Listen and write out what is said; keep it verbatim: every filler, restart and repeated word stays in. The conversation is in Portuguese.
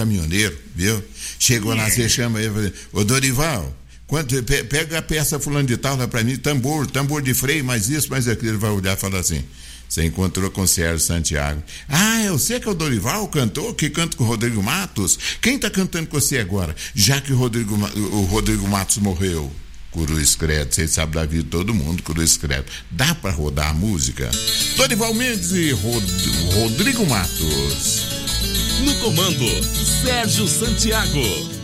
caminhoneiro, viu? Chegou lá, você chama ele e fala, ô Dorival, quando, pega a peça fulano de tal lá pra mim, tambor, tambor de freio, mais isso, mais aquilo. Ele vai olhar e falar assim, você encontrou com o Sérgio Santiago. Ah, eu sei que é o Dorival, o cantor, que canta com o Rodrigo Matos. Quem tá cantando com você agora? Já que o Rodrigo, o Rodrigo Matos morreu. Cruz Credo, vocês sabem da vida de todo mundo, Cruz Credo. Dá pra rodar a música? Dorival Mendes e Rod... Rodrigo Matos. No comando, Sérgio Santiago.